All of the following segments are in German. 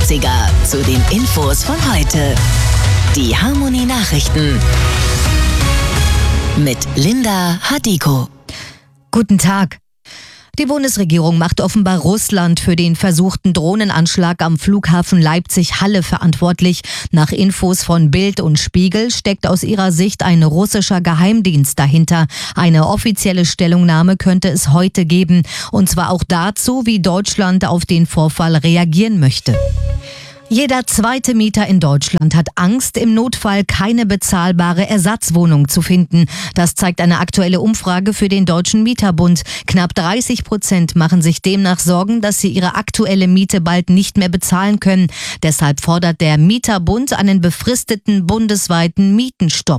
Leipziger zu den Infos von heute. Die Harmonie Nachrichten mit Linda Hadiko. Guten Tag. Die Bundesregierung macht offenbar Russland für den versuchten Drohnenanschlag am Flughafen Leipzig-Halle verantwortlich. Nach Infos von Bild und Spiegel steckt aus ihrer Sicht ein russischer Geheimdienst dahinter. Eine offizielle Stellungnahme könnte es heute geben. Und zwar auch dazu, wie Deutschland auf den Vorfall reagieren möchte. Jeder zweite Mieter in Deutschland hat Angst, im Notfall keine bezahlbare Ersatzwohnung zu finden. Das zeigt eine aktuelle Umfrage für den Deutschen Mieterbund. Knapp 30% machen sich demnach Sorgen, dass sie ihre aktuelle Miete bald nicht mehr bezahlen können. Deshalb fordert der Mieterbund einen befristeten bundesweiten Mietenstopp.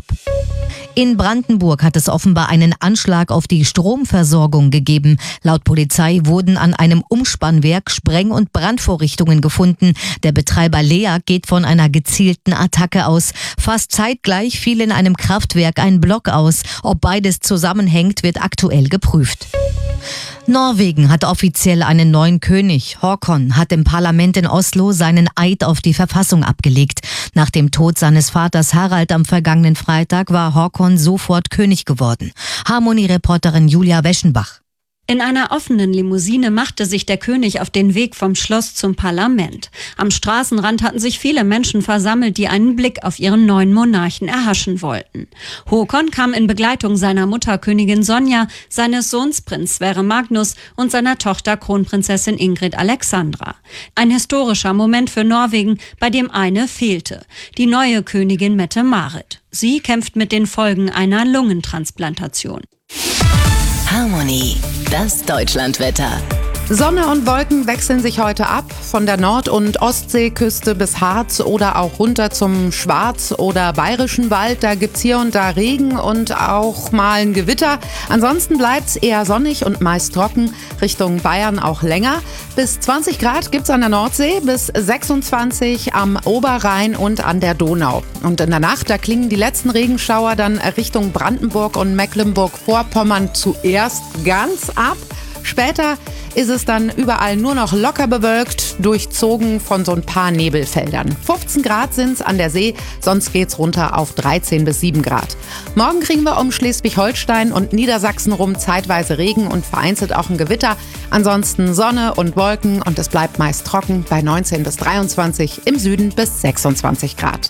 In Brandenburg hat es offenbar einen Anschlag auf die Stromversorgung gegeben. Laut Polizei wurden an einem Umspannwerk Spreng- und Brandvorrichtungen gefunden. Der Betreiber Lea geht von einer gezielten Attacke aus. Fast zeitgleich fiel in einem Kraftwerk ein Block aus. Ob beides zusammenhängt, wird aktuell geprüft. Norwegen hat offiziell einen neuen König. Håkon hat im Parlament in Oslo seinen Eid auf die Verfassung abgelegt. Nach dem Tod seines Vaters Harald am vergangenen Freitag war Håkon sofort König geworden. Harmonie-Reporterin Julia Weschenbach. In einer offenen Limousine machte sich der König auf den Weg vom Schloss zum Parlament. Am Straßenrand hatten sich viele Menschen versammelt, die einen Blick auf ihren neuen Monarchen erhaschen wollten. Håkon kam in Begleitung seiner Mutter Königin Sonja, seines Sohns Prinz Sverre Magnus und seiner Tochter Kronprinzessin Ingrid Alexandra. Ein historischer Moment für Norwegen, bei dem eine fehlte: die neue Königin Mette-Marit. Sie kämpft mit den Folgen einer Lungentransplantation. Harmonie, das Deutschlandwetter. Sonne und Wolken wechseln sich heute ab, von der Nord- und Ostseeküste bis Harz oder auch runter zum Schwarz- oder Bayerischen Wald. Da gibt's hier und da Regen und auch mal ein Gewitter. Ansonsten bleibt's eher sonnig und meist trocken, Richtung Bayern auch länger. Bis 20 Grad gibt's an der Nordsee, bis 26 am Oberrhein und an der Donau. Und in der Nacht, da klingen die letzten Regenschauer dann Richtung Brandenburg und Mecklenburg-Vorpommern zuerst ganz ab. Später ist es dann überall nur noch locker bewölkt, durchzogen von so ein paar Nebelfeldern. 15 Grad sind's an der See, sonst geht's runter auf 13 bis 7 Grad. Morgen kriegen wir um Schleswig-Holstein und Niedersachsen rum zeitweise Regen und vereinzelt auch ein Gewitter. Ansonsten Sonne und Wolken und es bleibt meist trocken bei 19 bis 23, im Süden bis 26 Grad.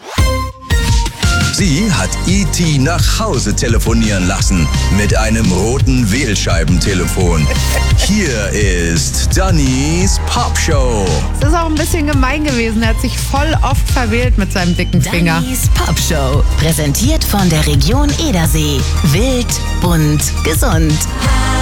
Sie hat E.T. nach Hause telefonieren lassen mit einem roten Wählscheibentelefon. Hier ist Dannys Popshow. Es ist auch ein bisschen gemein gewesen. Er hat sich voll oft verwählt mit seinem dicken Finger. Dannys Popshow, präsentiert von der Region Edersee. Wild, bunt, gesund.